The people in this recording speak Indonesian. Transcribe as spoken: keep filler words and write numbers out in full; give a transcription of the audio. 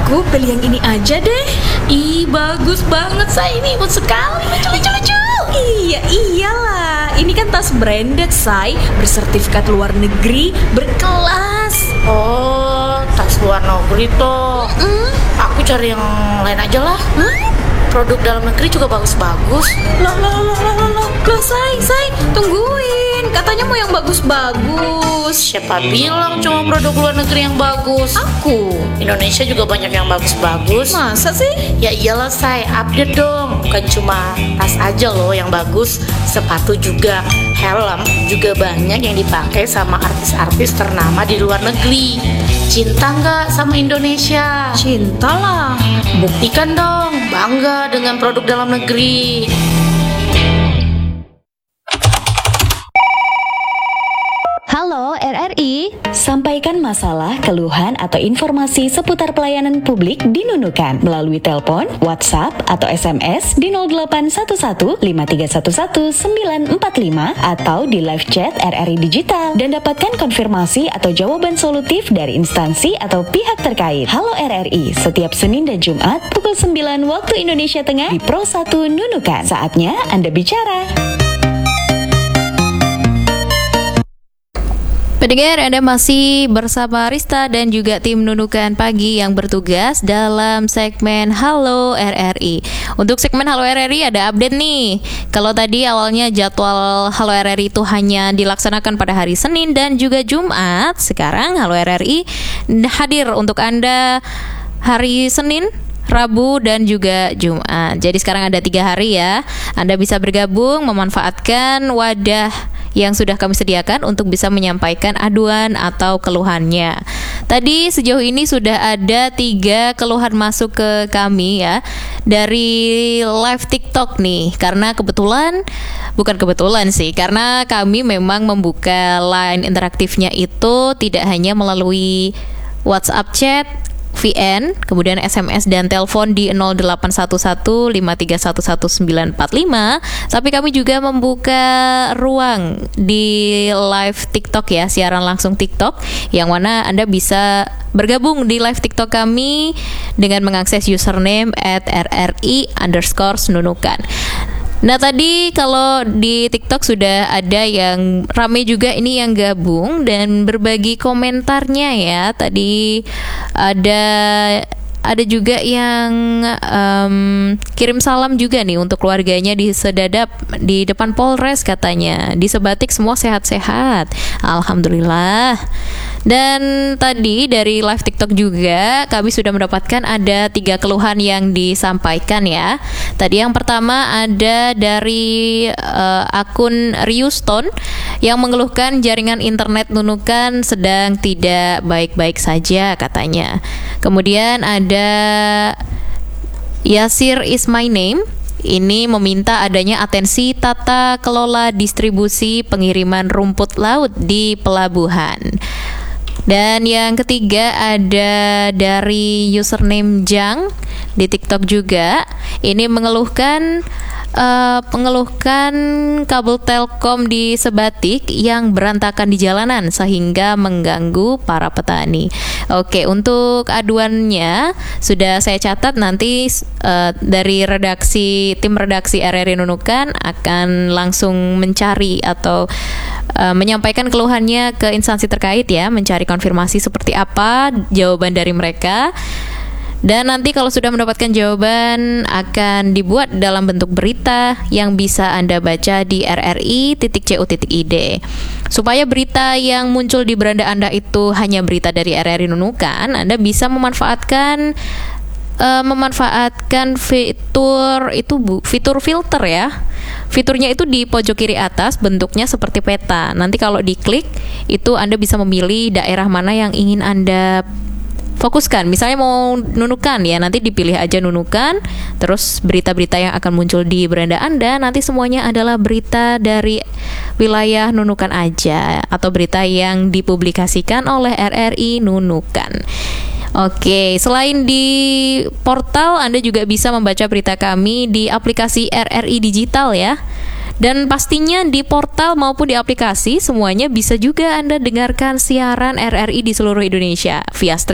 Aku pilih yang ini aja deh. Ih, bagus banget, Say. Ini imut sekali, lucu-lucu-lucu. Iya, iyalah. Ini kan tas branded, Say. Bersertifikat luar negeri, berkelas. Oh, tas luar negeri toh. Mm. Aku cari yang lain aja lah. Hah? Produk dalam negeri juga bagus-bagus. Loh, loh, loh, loh, loh, loh. Loh, Say, Say, tungguin. Katanya mau yang bagus-bagus. Siapa bilang cuma produk luar negeri yang bagus? Aku. Indonesia juga banyak yang bagus-bagus. Masa sih? Ya iyalah, Say, update dong. Bukan cuma tas aja loh yang bagus, sepatu juga, helm juga banyak yang dipakai sama artis-artis ternama di luar negeri. Cinta nggak sama Indonesia? Cinta lah. Buktikan dong, bangga dengan produk dalam negeri. Halo R R I, sampaikan masalah, keluhan, atau informasi seputar pelayanan publik di Nunukan melalui telepon, WhatsApp, atau S M S di nol delapan satu satu lima tiga satu satu sembilan empat lima atau di live chat R R I Digital dan dapatkan konfirmasi atau jawaban solutif dari instansi atau pihak terkait. Halo R R I, setiap Senin dan Jumat pukul sembilan waktu Indonesia Tengah di Pro satu Nunukan. Saatnya Anda bicara. Pendengar, Anda masih bersama Rista dan juga tim Nunukan Pagi yang bertugas dalam segmen Halo R R I. Untuk segmen Halo R R I ada update nih. Kalau tadi awalnya jadwal Halo R R I itu hanya dilaksanakan pada hari Senin dan juga Jumat, sekarang Halo R R I hadir untuk Anda hari Senin, Rabu, dan juga Jumat. Jadi sekarang ada tiga hari ya. Anda bisa bergabung memanfaatkan wadah yang sudah kami sediakan untuk bisa menyampaikan aduan atau keluhannya. Tadi sejauh ini sudah ada tiga keluhan masuk ke kami ya dari live TikTok nih. Karena kebetulan, bukan kebetulan sih, karena kami memang membuka line interaktifnya itu tidak hanya melalui WhatsApp chat, V N, kemudian S M S dan telepon di nol delapan satu satu lima tiga satu satu sembilan empat lima, tapi kami juga membuka ruang di live TikTok ya, siaran langsung TikTok, yang mana Anda bisa bergabung di live TikTok kami dengan mengakses username at rri underscore nunukan. Nah tadi kalau di TikTok sudah ada yang rame juga ini yang gabung dan berbagi komentarnya ya. Tadi ada ada juga yang um, kirim salam juga nih untuk keluarganya di Sedadap, di depan Polres katanya. Di Sebatik semua sehat-sehat, alhamdulillah. Dan tadi dari live TikTok juga kami sudah mendapatkan ada tiga keluhan yang disampaikan ya. Tadi yang pertama ada dari uh, akun Riuston yang mengeluhkan jaringan internet Nunukan sedang tidak baik-baik saja katanya. Kemudian ada Yasir is my name. Ini meminta adanya atensi tata kelola distribusi pengiriman rumput laut di pelabuhan. Dan yang ketiga ada dari username Jang di TikTok juga. Ini mengeluhkan uh, mengeluhkan kabel Telkom di Sebatik yang berantakan di jalanan sehingga mengganggu para petani. Oke, untuk aduannya sudah saya catat, nanti uh, dari redaksi tim redaksi R R I Nunukan akan langsung mencari atau uh, menyampaikan keluhannya ke instansi terkait ya, mencari konfirmasi seperti apa jawaban dari mereka. Dan nanti kalau sudah mendapatkan jawaban akan dibuat dalam bentuk berita yang bisa Anda baca di r r i titik c u titik i d. Supaya berita yang muncul di beranda Anda itu hanya berita dari R R I Nunukan, Anda bisa memanfaatkan uh, memanfaatkan fitur itu bu, fitur filter ya. Fiturnya itu di pojok kiri atas, bentuknya seperti peta. Nanti kalau diklik itu Anda bisa memilih daerah mana yang ingin Anda fokuskan. Misalnya mau Nunukan ya, nanti dipilih aja Nunukan. Terus berita-berita yang akan muncul di beranda Anda nanti semuanya adalah berita dari wilayah Nunukan aja, atau berita yang dipublikasikan oleh R R I Nunukan. Oke, selain di portal, Anda juga bisa membaca berita kami di aplikasi R R I Digital ya. Dan pastinya di portal maupun di aplikasi semuanya bisa juga Anda dengarkan siaran R R I di seluruh Indonesia via streaming.